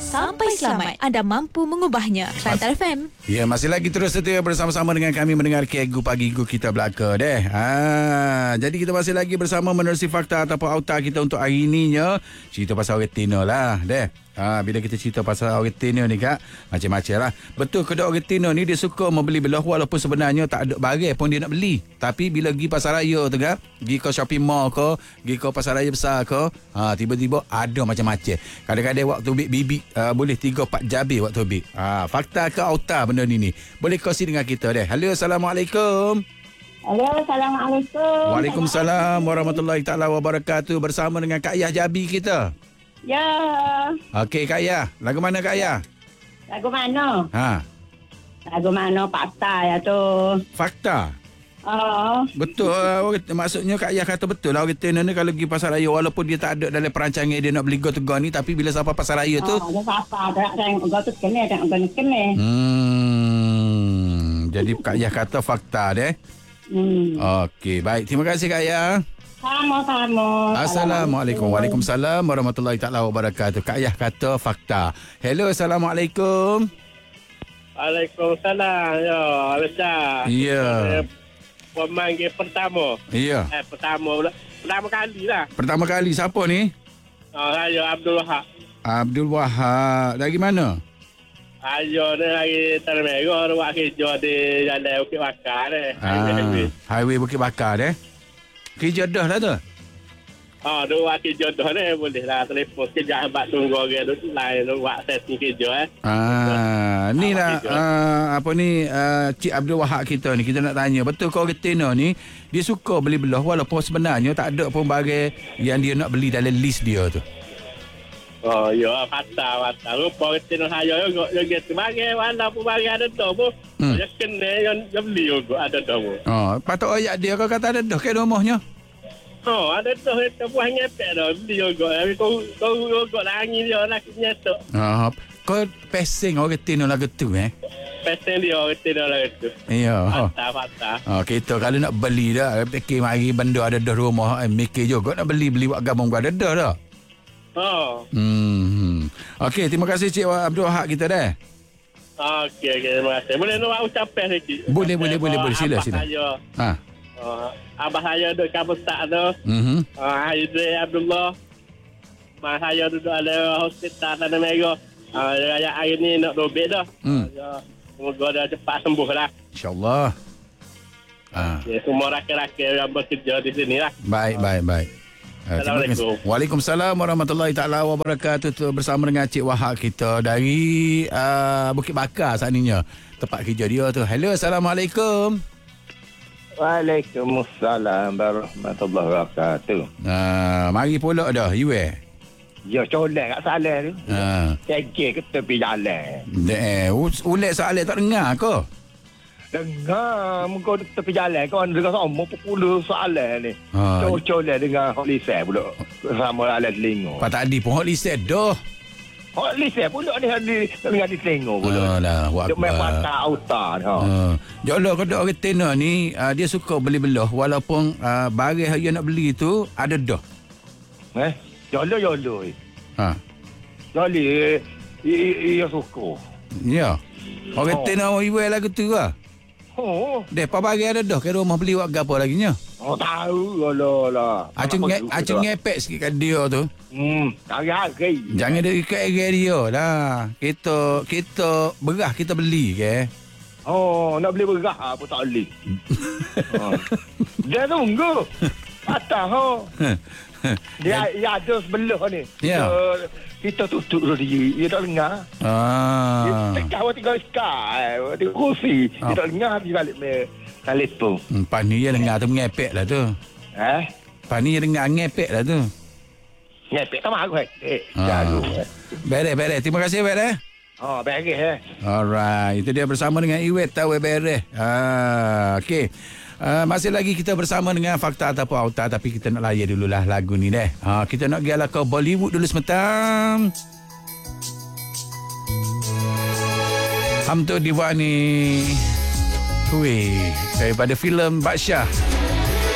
sampai selamat anda mampu mengubahnya. Kelantan FM. Ya, masih lagi terus setia bersama-sama dengan kami mendengar Kegu Pagi Gu kita belaka deh. Jadi kita masih lagi bersama menerusi fakta ataupun auta kita untuk hari ininya. Cerita pasal orang Tino lah deh. Bila kita cerita pasal orang Tino ni kak, macam-macam lah. Betul ke orang Tino ni dia suka membeli belah walaupun sebenarnya tak ada barang pun dia nak beli. Tapi bila pergi pasar raya tu kak, pergi ke shopping mall ke, pergi ke pasar raya besar ke, tiba-tiba ada macam-macam. Kadang-kadang waktu bibik boleh 3-4 jabir waktu bibik. Fakta ke auta benda ni? Boleh kongsi dengan kita deh. Halo, Assalamualaikum. Halo, Assalamualaikum. Waalaikumsalam warahmatullahi taala wabarakatuh. Bersama dengan Kak Yah Jabi kita. Ya. Okey Kak Yah, lagu mana Kak Yah? Lagu mana? Ha. Lagu mana fakta ya tu? Fakta. Oh. Betul. Maksudnya Kak Yah kata betul lah orang Tino ni kalau pergi pasar raya walaupun dia tak ada dalam perancangan dia nak beli go-to-go ni, tapi bila sampai pasar raya tu dia apa tak tengok go-to-go kene. Jadi Kak Yah kata fakta deh. Okey, baik. Terima kasih Kak Yah. Sama-sama. Assalamualaikum. Waalaikumsalam warahmatullahi taala wabarakatuh. Kak Yah kata fakta. Hello, Assalamualaikum. Waalaikumsalam. Ya, Alisa. Ya. Pemanggil pertama. Ya. Pertama kali lah. Pertama kali siapa ni? Saya Abdul Wahab. Abdul Wahab. Dari mana? Saya ni lagi Tanah Merah, buat kerja di Jalan Bukit Bakar ni. Highway Bukit Bakar deh. Kerja dah lah tu? Dia buat kerja dah ni. Boleh lah telefon kerja abad tunggu orang tu lain buat setting kerja. Ni lah Cik Abdul Wahab kita ni. Kita nak tanya, betul ke orang Tino ni dia suka beli belah walaupun sebenarnya tak ada pun barang yang dia nak beli dalam list dia tu? Ya, fakta. Rupa Tino saya dia gitu barang walaupun barang ada dah pun. Dia kena yang beli juga ada dah pun. Patut ayat dia kau kata ada dah ke rumahnya? Ada dah kita buah ngepek dah beli juga. Tapi kau juga langit dia nak nyetok. Kau pesing orang Tino lagu tu Pesen dia orang Tino lagu tu. Ya. Fakta. Kita kalau nak beli dah fikir mari benda ada dah rumah mikir juga nak beli buat gambar ada dah dah. Okey, terima kasih Cik Abdul Wahab kita dah. Okey, terima kasih. Boleh nak ucapan sikit? Boleh. Sila. Abah saya duduk kampus tak tu. Haizri Abdullah. Mak saya duduk ada hospital Tanah Merah. Raya hari ni nak robek dah. Semoga dia cepat sembuh lah. InsyaAllah. Semua rakyat-rakyat yang bekerja di sini lah. Baik. Assalamualaikum. Waalaikumsalam warahmatullahi taala wabarakatuh. Bersama dengan Cik Wahab kita dari Bukit Bakar saatnya. Tempat kerja dia tu. Hello, Assalamualaikum. Waalaikumsalam warahmatullahi wabarakatuh. Mari pula dah. You Ya, colek kat salah tu. Tegek ke tepi jalan. Ulet soalan tak dengar ke? Dengar muka tepi jalan kau dengar sama popular soalan ni. Colek dengan hot lisan pula. Sama alat telinga. Pak tadi pun hot lisan dah. Hot lisan pula ni dengar di telinga pula. Dia main patah auta dah. Jodoh kau orang Tino ni dia suka beli belah walaupun barang yang nak beli tu ada dah. Jodoh. Joli ia suka. Ya. Orang Tino iwel lagu tu lah. Depa barang ada dah ke rumah beli buat gapo lagi nya? Tahu lah. Acung ngepek sikit kat dia tu. Hari-hari. Jangan dia ikat dia lah. Kita beras kita beli ke? Nak beli beras apa tak boleh. Dia tunggu. Patah Dia ada sebelah ni. Ya. Kita tutup dulu dia tak dengar. Dia tinggal sekat. Tinggal kursi. Dia tak dengar habis balik telefon. Pas ni dia dengar tu ngepek lah tu. Pas ni dia dengar ngepek lah tu. Ngepek tak mahu. Beres. Terima kasih beres. Beres Alright. Itu dia bersama dengan Iwet tahu beres. Okey. Masih lagi kita bersama dengan fakta ataupun auta, tapi kita nak layan dululah lagu ni deh. Kita nak pergi ke Bollywood dulu sebentar. Hum tu Diwani. Daripada filem Badshah.